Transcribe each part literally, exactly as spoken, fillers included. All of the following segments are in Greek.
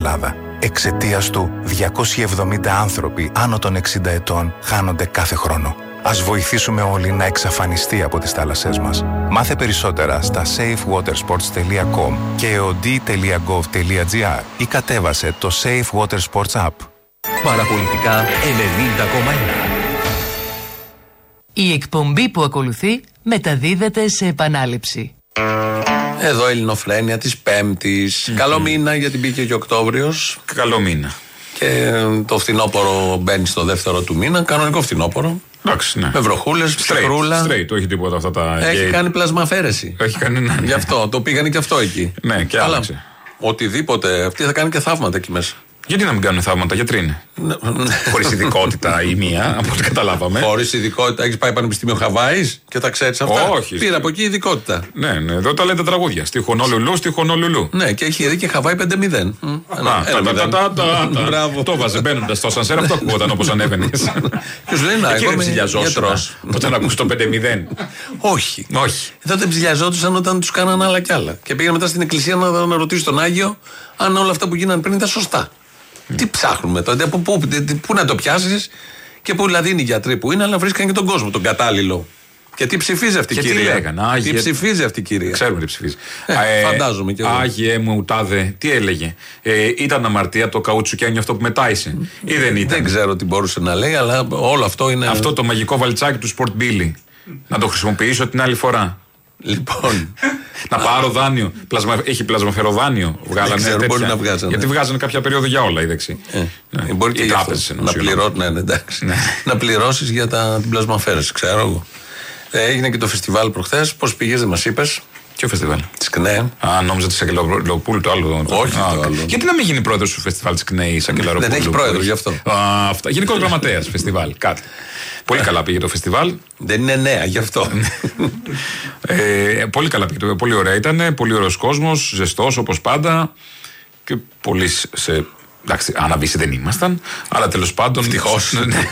Ελλάδα. Εξαιτίας του, διακόσιοι εβδομήντα άνθρωποι άνω των εξήντα ετών χάνονται κάθε χρόνο. Ας βοηθήσουμε όλοι να εξαφανιστεί από τις θάλασσές μας. Μάθε περισσότερα στα safe water sports τελεία com και εοντί τελεία γκοβ τελεία τζι άρ ή κατέβασε το Safe Water Sports App. Παραπολιτικά ενενήντα κόμμα ένα. Η εκπομπή που ακολουθεί μεταδίδεται σε επανάληψη. Εδώ Ελληνοφρένεια της Πέμπτης. Mm-hmm. Καλό μήνα, γιατί μπήκε και Οκτώβριος. Καλό μήνα. Και το φθινόπωρο μπαίνει στο δεύτερο του μήνα. Κανονικό φθινόπωρο. Εντάξει, ναι. Με βροχούλες, ψυχρούλα. Straight, όχι τίποτα αυτά τα. Έχει και... κάνει πλασμαφέρεση. Έχει κάνει, ναι. Γι' αυτό το πήγανε και αυτό εκεί. Ναι, και άλλαξε. Οτιδήποτε. Αυτή θα κάνει και θαύματα εκεί μέσα. Γιατί να μην κάνουν θαύματα, γιατροί είναι. Χωρίς ειδικότητα η μία, από ό,τι καταλάβαμε. Χωρίς ειδικότητα, έχεις πάει Πανεπιστήμιο Χαβάης και τα ξέρεις αυτά. Όχι. Πήρα από εκεί ειδικότητα. Ναι, ναι, εδώ τα λένε τα τραγούδια. Στη Χονόλουλου, στη Χονόλουλου. Ναι, και έχει δει και Χαβάη πέντε μηδέν. Μπράβο. Το βάζε μπαίνοντα στο σανσέρ, αυτό ακούγονταν όπως ανέβαινε. Ποιος λέει να εγώ ψηλιαζόσουν όταν ακούς το πέντε μηδέν. Όχι. Όχι. Εδώ δεν ψηλιαζόντουσαν όταν τους κάνανε άλλα κι άλλα. Και πήγαν μετά στην εκκλησία να ρωτήσει τον Άγιο αν όλα αυτά που γίνανε πριν ήταν σωστά. Mm. Τι ψάχνουμε τότε, πού, πού, πού να το πιάσεις και πού δηλαδή είναι οι γιατροί που είναι, αλλά βρίσκαν και τον κόσμο, τον κατάλληλο. Και τι ψηφίζει αυτή η κυρία. Τι λέγανε, Άγιε... Τι ψηφίζει αυτή η κυρία. Ξέρουμε τι ψηφίζει. Ε, ε, φαντάζομαι και εγώ. Άγιε μου, τάδε, τι έλεγε. Ε, ήταν αμαρτία το καουτσουκένιο αυτό που μετάισε. Mm. Ή δεν ήταν. Δεν ξέρω τι μπορούσε να λέει, αλλά όλο αυτό είναι. Αυτό το μαγικό βαλτσάκι του Sport Billy. Να το χρησιμοποιήσω την άλλη φορά. Λοιπόν. Να πάρω δάνειο. Πλασμα... Έχει πλασμαφεροδάνειο. Βγάλανε ξέρω, μπορεί να βγάζανε. Γιατί βγάζανε κάποια περίοδο για όλα οι δεξιοί. Ε, ναι. Μπορεί και οι τράπεζες να, πληρώ... ναι, ναι, ναι. να πληρώσεις για τα... την πλασμαφέρεση, ξέρω εγώ. Ε, έγινε και το φεστιβάλ προχθές. Πώς πήγες, δεν μας είπες. Ποιο φεστιβάλ? Της ΚΝΕ. Α, νόμιζα τη Σακελαροπούλου το άλλο. Όχι, Α, το άλλο. Γιατί να μην γίνει πρόεδρος του φεστιβάλ της ΚΝΕ η Σακελαροπούλου? Δεν έχει πρόεδρο γι' αυτό. Α, αυτά. Γενικός γραμματέας φεστιβάλ. Κάτι. Πολύ καλά πήγε το φεστιβάλ. Δεν είναι νέα, γι' αυτό. ε, πολύ καλά πήγε. Πολύ ωραία ήταν. Πολύ ωραίος κόσμος. Ζεστός όπως πάντα. Και πολύ σε. Εντάξει, αναβήσει δεν ήμασταν. Αλλά τέλος πάντων. Ευτυχώς.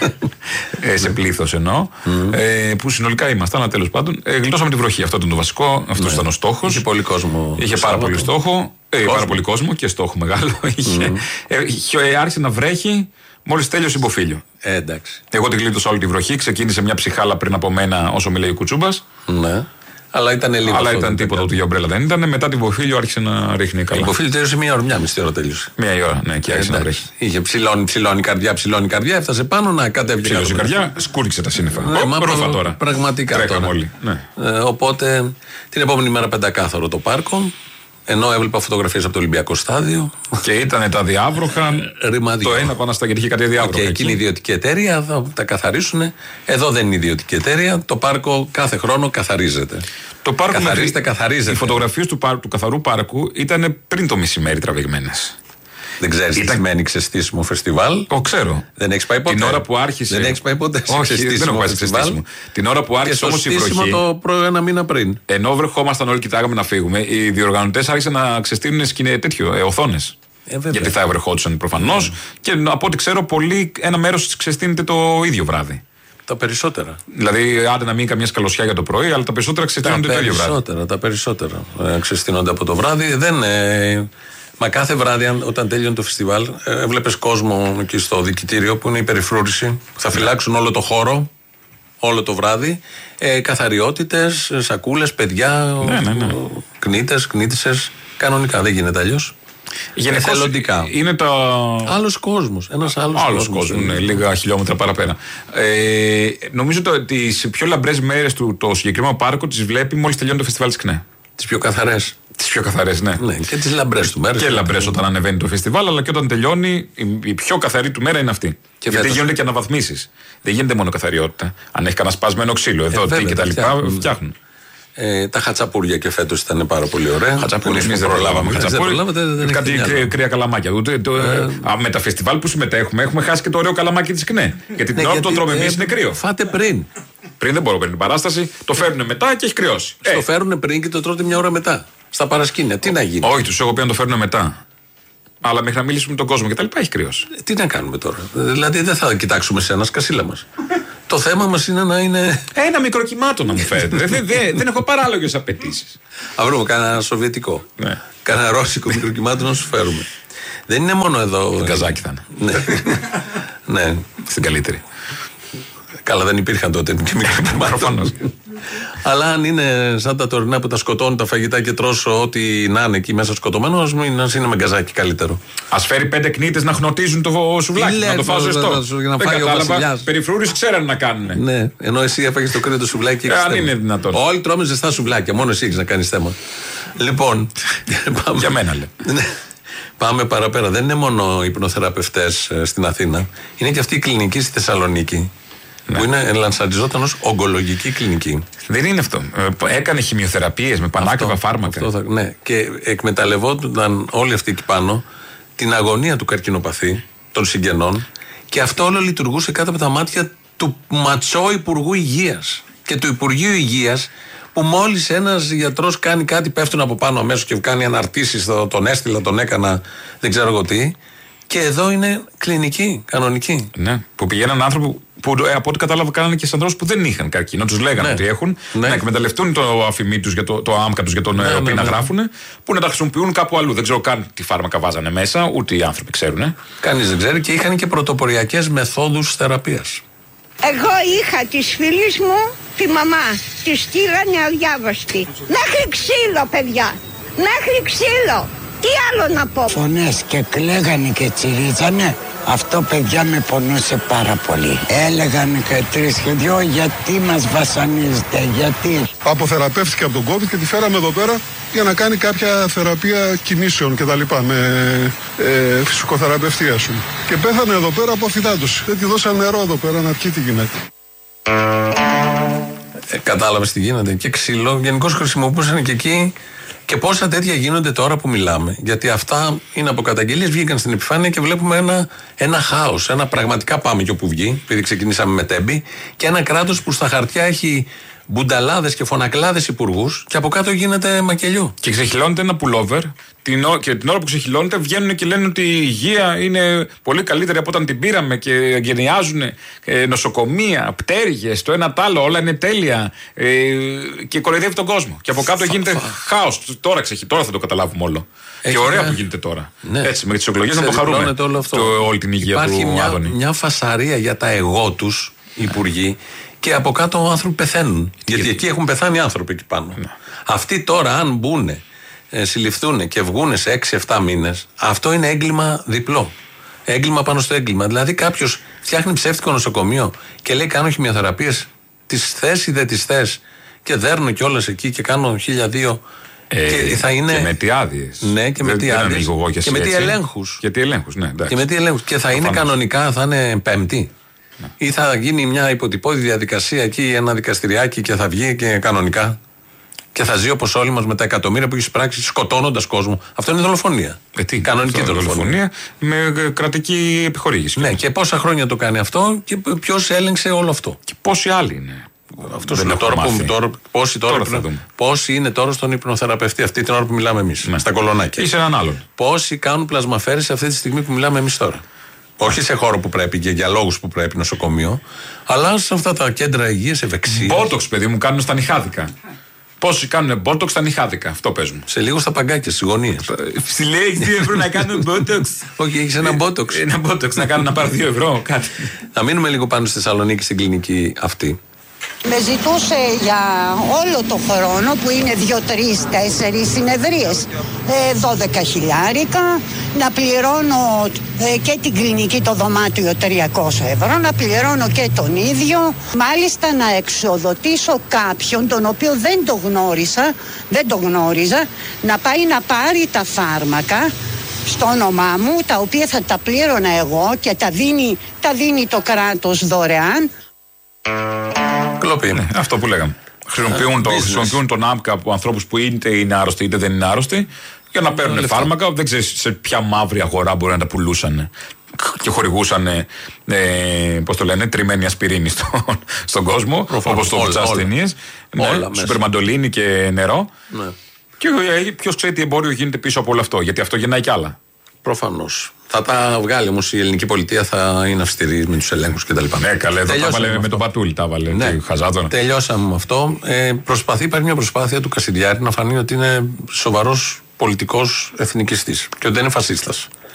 ε, σε πλήθος εννοώ. Mm. Ε, που συνολικά ήμασταν. Αλλά τέλος πάντων. Ε, γλιτώσαμε τη βροχή. Αυτό ήταν το βασικό. Αυτό ναι. ήταν ο στόχος. Είχε πολύ κόσμο. Είχε πάρα πολύ στόχο. Ε, πάρα πολύ κόσμο και στόχο μεγάλο. Είχε. Mm. Ε, ε, άρχισε να βρέχει. Μόλις τέλειωσε υποφίλιο. Ε, εντάξει. Εγώ την γλίτωσα όλη τη βροχή. Ξεκίνησε μια ψυχάλα πριν από μένα, όσο μιλάει ο Κουτσούμπας. Ναι. Αλλά ήταν λίγο. Αλλά ήταν τίποτα, ούτε για ομπρέλα δεν ήταν. Μετά την υποφίλιο άρχισε να ρίχνει καλά. Η υποφίλιο τέλειωσε μία ώρα, μία μισή ώρα τέλειωσε. Μία ώρα, ναι, και άρχισε ε, να βρέχει. Είχε ψηλώνει, ψηλώνει καρδιά, ψηλώνει καρδιά, έφτασε πάνω να κατέβει. Ψηλώνει η καρδιά, σκούριξε τα σύννεφα. Ναι, Ω, ρούφα τώρα. Πραγματικά τώρα. Όλοι. Ναι. Ε, οπότε την επόμενη μέρα πεντακάθαρο το πάρκο. Ενώ έβλεπα φωτογραφίες από το Ολυμπιακό στάδιο. Και ήταν τα διάβροχα. Το ένα πάνω στα γιατί είχε κάτι διάβροχα. Και εκείνη η ιδιωτική εταιρεία θα τα καθαρίσουν. Εδώ δεν είναι ιδιωτική εταιρεία. Το πάρκο κάθε χρόνο καθαρίζεται. Το πάρκο καθαρίζεται, καθαρίζεται. Οι φωτογραφίες του, του καθαρού πάρκου ήταν πριν το μεσημέρι τραβηγμένες. Δεν ξέρεις τι σημαίνει ξεστήσιμο φεστιβάλ. Το ξέρω. Δεν έχεις πάει ποτέ. Την ώρα που άρχισε. Δεν έχεις πάει ποτέ. Όχι, δεν έχω πάει ξεστήσιμο. Την ώρα που άρχισε όμως η βροχή. Το προ ένα μήνα πριν. Ενώ βρεχόμασταν όλοι, κοιτάγαμε να φύγουμε, οι διοργανωτές άρχισαν να ξεστήνουν σκηνέ τέτοιο, ε, οθόνες. Ε, γιατί θα ευρεχόντουσαν προφανώς. Mm. Και από ό,τι ξέρω, πολύ, ένα μέρος ξεστήνεται το ίδιο βράδυ. Τα περισσότερα. Δηλαδή, άντε να μείνει καμιά σκαλωσιά για το πρωί, αλλά τα περισσότερα ξεστήνονται το ίδιο βράδυ. Περισσότερα, τα περισσότερα ε, ξεστήνονται από το βράδυ. Δεν. Ε, Μα κάθε βράδυ, όταν τέλειωνε το φεστιβάλ, έβλεπες κόσμο εκεί στο δικητήριο που είναι η περιφρούρηση, που θα φυλάξουν όλο το χώρο, όλο το βράδυ. Ε, καθαριότητες, σακούλες, παιδιά, ναι, ναι, ναι. κνήτες, κνήτισσες. Κανονικά δεν γίνεται αλλιώς. Εθελοντικά. Είναι τα. Άλλος κόσμος. Ένας άλλος, άλλος κόσμος. κόσμος ναι, λίγα χιλιόμετρα παραπέρα. Ε, νομίζω ότι τις πιο λαμπρές μέρες του το συγκεκριμένο πάρκο τις βλέπει μόλις τελειώνει το φεστιβάλ της ΚΝΕ. Τις πιο καθαρές. Τις πιο καθαρές, ναι. ναι. Και τις λαμπρές του μέρες. Και λαμπρές όταν ανεβαίνει το φεστιβάλ, αλλά και όταν τελειώνει, η, η πιο καθαρή του μέρα είναι αυτή. Και γιατί γίνονται και αναβαθμίσεις. Δεν γίνεται μόνο καθαριότητα. Αν έχει κανένα σπασμένο ξύλο, εδώ, ε, τι και τα λοιπά, φτιάχνουν. Ε, τα χατσαπούρια και φέτος ήταν πάρα πολύ ωραία. Χατσαπούρια, εμείς δεν προλάβαμε χατσαπούρια. Κάτι κρύα καλαμάκια. Με τα φεστιβάλ που συμμετέχουμε, έχουμε χάσει και το ωραίο καλαμάκι της ΚΝΕ. Γιατί την ώρα που το τρώμε εμείς είναι κρύο. Φάτε πριν. Πριν δεν μπορώ να παίρνει την παράσταση, το φέρνουν μετά και έχει κρυώσει. Το φέρνουν πριν και το τρώτε μια ώρα μετά. Στα παρασκήνια. Τι να γίνει. Όχι, τους έχω πει να το φέρνουν μετά. Αλλά μέχρι να μιλήσουμε με τον κόσμο και τα λοιπά έχει κρυώσει. Τι να κάνουμε τώρα. Δηλαδή δεν θα κοιτάξουμε σε ένα σκασίλα μας. Το θέμα μας είναι να είναι. Ένα μικροκυμάτο να μου φέρετε. δεν, δεν, δεν έχω παράλογες απαιτήσεις. Α βρούμε κανένα σοβιετικό. Ναι. Κανένα ρώσικο μικροκυμάτο να σου φέρουμε. Δεν είναι μόνο εδώ. Στην Καζάκη θα είναι. Ναι. Στην καλύτερη. Καλά, δεν υπήρχαν τότε και μικρά. Αλλά αν είναι σαν τα τωρινά που τα σκοτώνουν τα φαγητά και τρώσω ό,τι να είναι εκεί μέσα σκοτωμένο, ας μην είναι με γκαζάκι καλύτερο. Ας φέρει πέντε κνίτες να χνοτίζουν το σουβλάκι, να το φάω ζεστό. Δεν κατάλαβα. Περιφρούρηση ξέρανε να κάνουν. Ναι, ενώ εσύ έφαγες το κρύο το σουβλάκι. Αν είναι δυνατόν. Όλοι τρώμε ζεστά σουβλάκια, μόνο εσύ έχεις να κάνεις θέμα. Λοιπόν. Για μένα λέει. Πάμε παραπέρα. Δεν είναι μόνο υπνοθεραπευτές στην Αθήνα, είναι και αυτή η κλινική στη Θεσσαλονίκη. Ναι. Που είναι ελανσαριζόταν ως ογκολογική κλινική. Δεν είναι αυτό. Έκανε χημειοθεραπείες με πανάκριβα φάρμακα. Αυτό θα, ναι. Και εκμεταλλευόταν όλοι αυτοί εκεί πάνω την αγωνία του καρκινοπαθή, των συγγενών, και αυτό όλο λειτουργούσε κάτω από τα μάτια του ματσό Υπουργού Υγείας και του Υπουργείου Υγείας, που μόλις ένας γιατρός κάνει κάτι, πέφτουν από πάνω αμέσως και κάνει αναρτήσεις, τον έστειλα, τον έκανα, δεν ξέρω εγώ τι. Και εδώ είναι κλινική, κανονική. Ναι, που πηγαίναν άνθρωποι που από ό,τι κατάλαβα κάνανε και σε ανθρώπους που δεν είχαν καρκίνο. Τους λέγανε, ναι, ότι έχουν, ναι, να εκμεταλλευτούν το αφημί τους, το, το άμκα τους για τον, ναι, οποίο, ναι, να ναι, γράφουν, που να τα χρησιμοποιούν κάπου αλλού. Δεν ξέρω καν τι φάρμακα βάζανε μέσα, ούτε οι άνθρωποι ξέρουν. Κανείς δεν ξέρει, και είχαν και πρωτοποριακές μεθόδους θεραπείας. Εγώ είχα της φίλης μου τη μαμά, τη στείλανε αδιάβαστη. Μέχρι ξύλο, παιδιά, μέχρι ξύλο. Τι άλλο να πω. Φωνές και κλαίγανε και τσιρίζανε. Αυτό, παιδιά, με πονούσε πάρα πολύ. Έλεγαν και τρεις και δυο, γιατί μας βασανίζετε, γιατί. Αποθεραπεύτηκε από τον COVID και τη φέραμε εδώ πέρα για να κάνει κάποια θεραπεία κινήσεων και τα λοιπά, με ε, φυσικοθεραπευτή, ας πούμε. Και πέθανε εδώ πέρα από αφυδάτωση. Δεν τη δώσαν νερό εδώ πέρα να πιει τη γυναίκα. Ε, κατάλαβες τι γίνεται. Και ξύλο γενικώς χρησιμοποιούσαν και εκεί. Και πόσα τέτοια γίνονται τώρα που μιλάμε. Γιατί αυτά είναι από καταγγελίες, βγήκαν στην επιφάνεια και βλέπουμε ένα, ένα χάος. Ένα πραγματικά πάμε και όπου βγει, επειδή ξεκινήσαμε με Τέμπη, και ένα κράτος που στα χαρτιά έχει μπουνταλάδες και φωνακλάδες υπουργούς και από κάτω γίνεται μακελιό. Και ξεχυλώνεται ένα πουλόβερ την, και την ώρα που ξεχυλώνεται βγαίνουν και λένε ότι η υγεία είναι πολύ καλύτερη από όταν την πήραμε και γενιάζουν ε, νοσοκομεία, πτέρυγες, το ένα τ' άλλο, όλα είναι τέλεια, ε, και κοροϊδεύει τον κόσμο. Και από κάτω φα, γίνεται φα. χάος. Τώρα, ξεχει, τώρα θα το καταλάβουμε όλο. Έχει και ωραία μια... που γίνεται τώρα. Ναι. Έτσι, με τις εκλογές να το χαρούμε. Όλο αυτό. Το, όλη την υγεία Υπάρχει του μια, Άδωνη. Μια φασαρία για τα εγώ τους, οι υπουργοί. Και από κάτω άνθρωποι πεθαίνουν. Γιατί, Γιατί εκεί έχουν πεθάνει άνθρωποι εκεί πάνω. Ναι. Αυτοί τώρα, αν μπουν, ε, συλληφθούν και βγουν σε έξι εφτά μήνες, αυτό είναι έγκλημα διπλό. Έγκλημα πάνω στο έγκλημα. Δηλαδή, κάποιος φτιάχνει ψεύτικο νοσοκομείο και λέει: κάνω χημειοθεραπείες, τις θες ή δεν τις θες, και δέρνω κιόλας εκεί και κάνω χίλια δύο. Ε, και θα είναι. Και με τι άδειες. Ναι, και με τι άδειες. Και, και με τι ελέγχους. Και τι ελέγχους, ναι. Και με τι ελέγχους. Και θα είναι κανονικά, θα είναι Πέμπτη. Ναι. Ή θα γίνει μια υποτυπώδη διαδικασία εκεί, ένα δικαστηριάκι, και θα βγει και κανονικά. Και θα ζει όπως όλοι μας με τα εκατομμύρια που έχει πράξει, σκοτώνοντας κόσμο. Αυτό είναι δολοφονία. Ε, τι, κανονική αυτό δολοφονία. Με κρατική επιχορήγηση. Ναι, και πόσα χρόνια το κάνει αυτό και ποιος έλεγξε όλο αυτό. Και πόσοι άλλοι είναι. Αυτό είναι τώρα που, τώρα, πόσοι, τώρα, τώρα πριν, πόσοι είναι τώρα στον υπνοθεραπευτή αυτή την ώρα που μιλάμε εμείς. Ναι. Στα κολονάκια. Ή σε έναν άλλον. Πόσοι κάνουν πλασμαφέρες αυτή τη στιγμή που μιλάμε εμείς τώρα. Όχι σε χώρο που πρέπει και για λόγους που πρέπει, νοσοκομείο, αλλά σε αυτά τα κέντρα υγείας, ευεξίας. Μπότοξ, παιδί μου, κάνουν στα νυχάδικα. Πόσοι κάνουν μπότοξ στα νυχάδικα, αυτό παίζουν. Σε λίγο στα παγκάκια, στις γωνίες. Ψηλέ, έχεις δύο ευρώ να κάνουν μπότοξ. Όχι, έχεις ένα μπότοξ. Ένα μπότοξ να κάνουν να πάρουν δύο ευρώ, κάτι. Να μείνουμε λίγο πάνω στη Θεσσαλονίκη, στην κλινική αυτή. Με ζητούσε για όλο το χρόνο, που είναι δύο, τρεις, τέσσερις συνεδρίες, δώδεκα χιλιάρικα, να πληρώνω ε, και την κλινική, το δωμάτιο τριακόσια ευρώ, να πληρώνω και τον ίδιο, μάλιστα να εξοδοτήσω κάποιον τον οποίο δεν το γνώρισα, δεν το γνώριζα, να πάει να πάρει τα φάρμακα στο όνομά μου, τα οποία θα τα πλήρωνα εγώ και τα δίνει, τα δίνει το κράτος δωρεάν. Κλοπή. Ναι, αυτό που λέγαμε. Χρησιμοποιούν, το, χρησιμοποιούν τον άμκα από ανθρώπους που είτε είναι άρρωστοι είτε δεν είναι άρρωστοι για να παίρνουν λεφτά. Φάρμακα. Δεν ξέρεις σε ποια μαύρη αγορά μπορεί να τα πουλούσαν και χορηγούσαν, ε, πώς το λένε, τριμμένη ασπιρίνη στο, στον κόσμο. Όπως το βουτσά στις ταινίες. Ναι, σουπερμαντολίνη και νερό. Ναι. Και ποιος ξέρει τι εμπόριο γίνεται πίσω από όλο αυτό. Γιατί αυτό γεννάει κι άλλα. Προφανώς. Θα τα βγάλει όμως η ελληνική πολιτεία, θα είναι αυστηρή με τους ελέγχους κτλ. Ναι, καλέ, εδώ τα βάλε με τον Πατούλη, τα βάλε. Ναι. Χαζάτονα. Τελειώσαμε με αυτό. Ε, προσπαθεί, υπάρχει μια προσπάθεια του Κασιδιάρη να φανεί ότι είναι σοβαρός πολιτικός εθνικιστής και ότι δεν είναι φασίστας.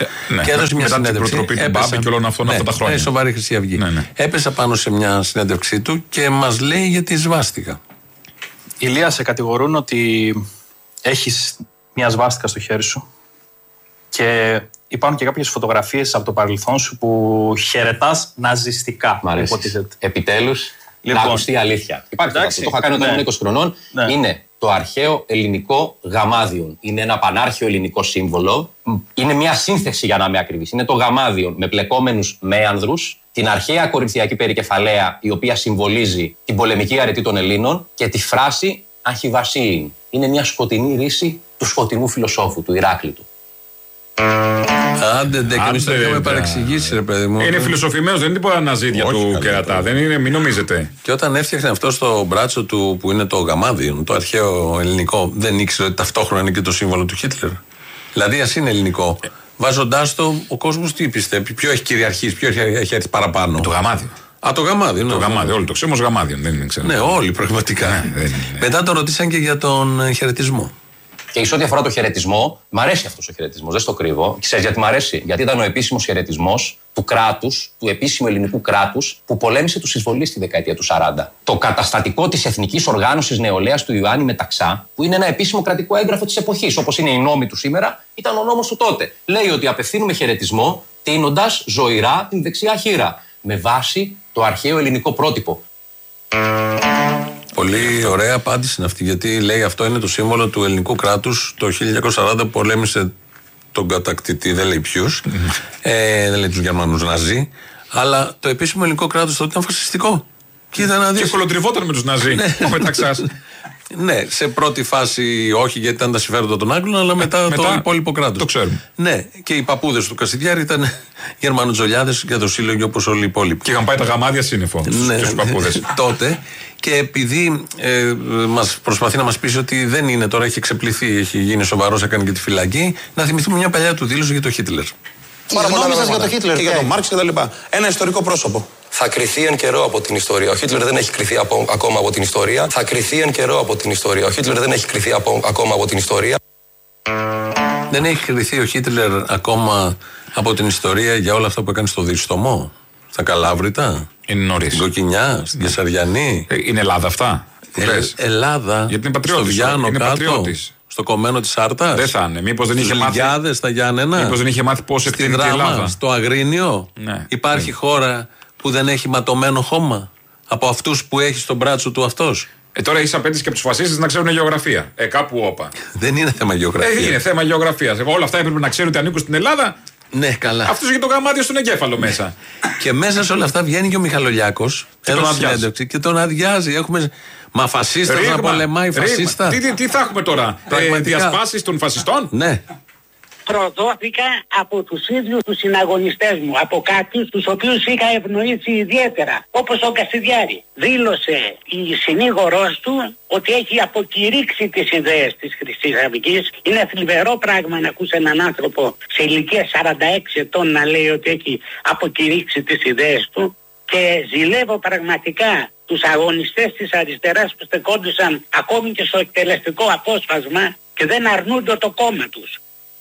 Ναι, και έδωσε μια μετά συνέντευξη. Την προτροπή του Μπάμπη και όλων αυτών ναι, αυτά τα χρόνια. Ναι, σοβαρή Χρυσή Αυγή. Ναι, ναι. Έπεσα πάνω σε μια συνέντευξή του και μας λέει για τη σβάστηκα. Ηλία, σε κατηγορούν ότι έχεις μια σβάστηκα στο χέρι σου και υπάρχουν και κάποιες φωτογραφίες από το παρελθόν σου που χαιρετάς ναζιστικά. Μ' αρέσει. Επιτέλους, λοιπόν, να ακουστεί η αλήθεια. Υπάρχει αυτό, το είχα κάνει όταν ήμουν είκοσι χρονών. Ναι. Είναι το αρχαίο ελληνικό γαμάδιον. Είναι ένα πανάρχαιο ελληνικό σύμβολο. Είναι μια σύνθεση, για να είμαι ακριβής. Είναι το γαμάδιον με πλεκόμενους μέανδρους, την αρχαία κορινθιακή περικεφαλαία, η οποία συμβολίζει την πολεμική αρετή των Ελλήνων, και τη φράση Αχιβασίην. Είναι μια σκοτεινή ρίση του σκοτεινού φιλοσόφου, του Ηράκλειτου. Άντε, ντε, και εμείς το είχαμε παρεξηγήσει, ρε παιδί μου. Είναι φιλοσοφημένος, δεν είναι τίποτα αναζήτια του κερατά. Δεν είναι, μην νομίζετε. Και όταν έφτιαχνε αυτό στο μπράτσο του, που είναι το γαμάδιον, το αρχαίο ελληνικό, δεν ήξερε ότι ταυτόχρονα είναι και το σύμβολο του Χίτλερ. Δηλαδή, ας είναι ελληνικό. Βάζοντάς το, ο κόσμος τι πιστεύει, ποιο έχει κυριαρχήσει, ποιο έχει έρθει παραπάνω. Το γαμάδιο. Α, το γαμάδιο. Το γαμάδιο, όλοι το ξέρουμε ως γαμάδιο. Δεν ξέρω. Ναι, όλοι πραγματικά. Ναι, δεν, ναι. Μετά το ρωτήσαν και για τον χαιρετισμό. Και σε ό,τι αφορά το χαιρετισμό, μ' αρέσει αυτός ο χαιρετισμός, δεν στο κρύβω. Ξέρεις γιατί μ' αρέσει? Γιατί ήταν ο επίσημος χαιρετισμός του κράτους, του επίσημου ελληνικού κράτους, που πολέμησε τους εισβολείς στη δεκαετία του σαράντα. Το καταστατικό της Εθνικής Οργάνωσης Νεολαίας του Ιωάννη Μεταξά, που είναι ένα επίσημο κρατικό έγγραφο της εποχής, όπως είναι οι νόμοι του σήμερα, ήταν ο νόμος του τότε. Λέει ότι απευθύνουμε χαιρετισμό τείνοντας ζωηρά την δεξιά χείρα, με βάση το αρχαίο ελληνικό πρότυπο. Πολύ ωραία απάντηση είναι αυτή, γιατί λέει αυτό είναι το σύμβολο του ελληνικού κράτους το χίλια εννιακόσια σαράντα που πολέμησε τον κατακτητή, δεν λέει ποιους, ε, δεν λέει τους Γερμανούς Ναζί, αλλά το επίσημο ελληνικό κράτος τότε ήταν φασιστικό. Και, και κολοτριβόταν με τους Ναζί, ο Μεταξάς. Ναι, σε πρώτη φάση όχι, γιατί ήταν τα συμφέροντα των Άγγλων, αλλά μετά, μετά το υπόλοιπο κράτος. Το ξέρουμε. Ναι, και οι παππούδες του Κασιδιάρη ήταν Γερμανουτζολιάδες για το σύλλογο όπως όλοι οι υπόλοιποι. Και είχαν πάει τα γαμάδια σύννεφο ναι, στους παππούδες. Τότε. Και επειδή ε, μας προσπαθεί να μας πείσει ότι δεν είναι τώρα, έχει εξεπληθεί, έχει γίνει σοβαρός, έκανε και τη φυλακή, να θυμηθούμε μια παλιά του δήλωση για το Χίτλερ. Η γνώμη σας για το Χίτλερ και για τον Μάρξ και τα λοιπά. Ένα ιστορικό πρόσωπο. Θα κριθεί εν καιρό από την ιστορία. Ο Χίτλερ δεν έχει κριθεί από, ακόμα από την ιστορία. Θα κριθεί εν καιρό από την ιστορία. Ο Χίτλερ δεν έχει κριθεί από, ακόμα από την ιστορία. Δεν έχει κριθεί ο Χίτλερ ακόμα από την ιστορία για όλα αυτά που έκανε στο Διστομό, στα Καλάβρητα, είναι νωρίς. Στην Κοκκινιά, στην Κεσαριανή. Ε, είναι Ελλάδα αυτά. Ε, Ελλάδα. Γιατί είναι πατριώτης. Στο Βιάνο είναι κάτω. Πατριώτης. Στο κομμένο της Άρτας. Δεν θα είναι. Μήπως δεν είχε μάθει. Λιγιάδες, στα Γιάννενα. Μήπως δεν είχε μάθει πώς εκτείνεται η Ελλάδα. Στο Αγρίνιο. Ναι. Υπάρχει ναι. χώρα που δεν έχει ματωμένο χώμα από αυτούς που έχει στον μπράτσο του αυτός. Ε, τώρα έχει απέτηση και από τους φασίστες να ξέρουν γεωγραφία. Ε, κάπου όπα. Δεν είναι θέμα γεωγραφίας. Ε, είναι θέμα γεωγραφίας. Ε, όλα αυτά έπρεπε να ξέρουν ότι ανήκουν στην Ελλάδα. Ναι, καλά. Αυτός έχει το γαμάδιο στον εγκέφαλο μέσα. Και μέσα σε όλα αυτά βγαίνει και ο Μιχαλολιάκος και, τον αδειάζει. και τον αδειάζει. Έχουμε. Μα φασίστας να πολεμάει φασίστα. Τι, τι, τι θα έχουμε τώρα, ε, διασπάσεις των φασιστών. Ναι. Προδόθηκα από τους ίδιους τους συναγωνιστές μου, από κάποιους τους οποίους είχα ευνοήσει ιδιαίτερα, όπως ο Κασιδιάρη. Δήλωσε η συνήγορός του ότι έχει αποκηρύξει τις ιδέες της Χρυσής Αυγής. Είναι θλιβερό πράγμα να ακούς έναν άνθρωπο σε ηλικία σαράντα έξι ετών να λέει ότι έχει αποκηρύξει τις ιδέες του. Και ζηλεύω πραγματικά τους αγωνιστές της αριστεράς που στεκόντουσαν ακόμη και στο εκτελεστικό απόσπασμα και δεν αρνούνται το κόμμα τους.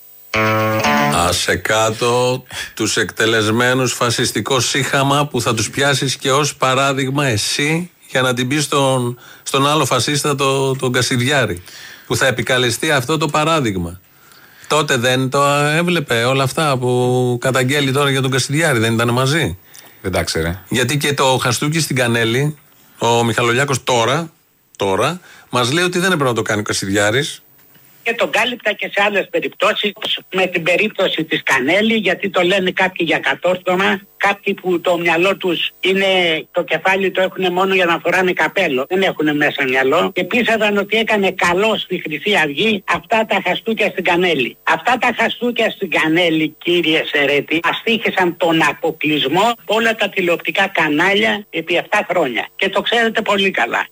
Άσε κάτω τους εκτελεσμένους φασιστικό σύχαμα που θα τους πιάσεις και ως παράδειγμα εσύ για να την πεις στον, στον άλλο φασίστα τον το Κασιδιάρη που θα επικαλεστεί αυτό το παράδειγμα. Τότε δεν το έβλεπε όλα αυτά που καταγγέλει τώρα για τον Κασιδιάρη, δεν ήταν μαζί. Δεν τα ξέρε. Γιατί και το Χαστούκι στην Κανέλη, ο Μιχαλολιάκος τώρα, τώρα μας λέει ότι δεν έπρεπε να το κάνει ο Κασιδιάρης. Και τον κάλυπτα και σε άλλες περιπτώσεις, με την περίπτωση της Κανέλη, γιατί το λένε κάποιοι για κατόρθωμα, κάποιοι που το μυαλό τους είναι, το κεφάλι το έχουν μόνο για να φοράνε καπέλο, δεν έχουν μέσα μυαλό, και πίστευαν ότι έκανε καλό στη Χρυσή Αυγή αυτά τα χαστούκια στην Κανέλη. Αυτά τα χαστούκια στην Κανέλη, κύριε Σερέτη, αστήχησαν τον αποκλεισμό όλα τα τηλεοπτικά κανάλια επί επτά χρόνια. Και το ξέρετε πολύ καλά.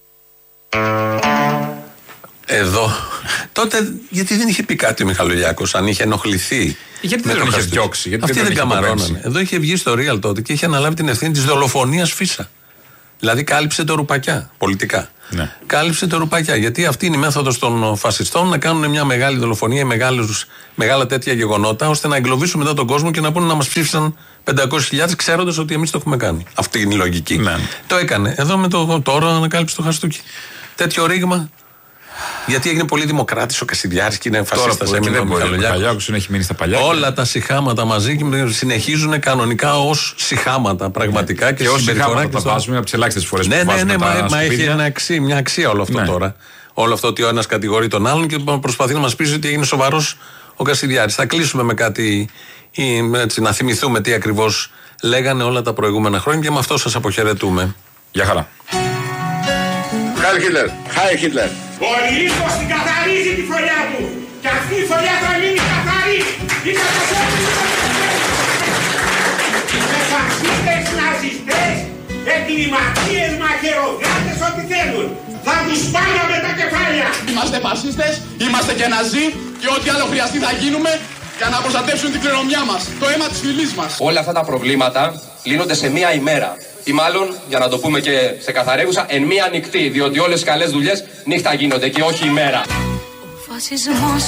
Εδώ. Τότε γιατί δεν είχε πει κάτι ο Μιχαλολιάκος, αν είχε ενοχληθεί. Γιατί δεν τον είχε διώξει. Αυτοί δεν καμαρώνανε. Εδώ είχε βγει στο Real τότε και είχε αναλάβει την ευθύνη της δολοφονίας Φίσα. Δηλαδή κάλυψε το ρουπακιά πολιτικά. Ναι. Κάλυψε το ρουπακιά. Γιατί αυτή είναι η μέθοδος των φασιστών να κάνουν μια μεγάλη δολοφονία, μεγάλους, μεγάλα τέτοια γεγονότα, ώστε να εγκλωβίσουν μετά τον κόσμο και να πούνε να μας ψήφισαν πεντακόσιες χιλιάδες, ξέροντας ότι εμείς το έχουμε κάνει. Αυτή είναι η λογική. Ναι. Το έκανε. Εδώ με το τώρα ανακάλυψε το χαστούκι. Τέτοιο ρήγμα. Γιατί έγινε πολύ δημοκράτης ο Κασιδιάρης και είναι φασίστας. Έμεινε ο Μιχαλολιάκος, έχει μείνει στα παλιά. Όλα τα σιχάματα μαζί και συνεχίζουν κανονικά ως σιχάματα πραγματικά. Ναι. Και, και ως σιχάματα τα βάζουμε από τις ελάχιστες φορές ναι, που ναι, βάζουμε ναι, τα μα, μα έχει ένα αξί, μια αξία όλο αυτό ναι. τώρα. Όλο αυτό ότι ο ένας κατηγορεί τον άλλον και προσπαθεί να μας πει ότι έγινε σοβαρός ο Κασιδιάρης. Θα κλείσουμε με κάτι, ή, έτσι, να θυμηθούμε τι ακριβώς λέγανε όλα τα προηγούμενα χρόνια και με αυτό σας αποχαιρετούμε. Γεια χαρά. Χάι Χίτλερ, Χάι Χίτλερ. Ο Λύκος την καθαρίζει τη φωλιά του και αυτή η φωλιά θα μείνει καθαρή. Οι φασίστες, ναζιστές, εγκληματίες, μαχαιροδράτες, ό,τι θέλουν. Θα τους πάμε με τα κεφάλια. Είμαστε φασίστες, είμαστε και ναζί και ό,τι άλλο χρειαστεί θα γίνουμε για να προστατεύσουν την κληρονομιά μας, το αίμα της φυλής μας. Όλα αυτά τα προβλήματα λύνονται σε μία ημέρα. Ή μάλλον, για να το πούμε και σε καθαρέγουσα, εν μία νυχτή. Διότι όλες οι καλές δουλειές νύχτα γίνονται και όχι ημέρα. Ο φασισμός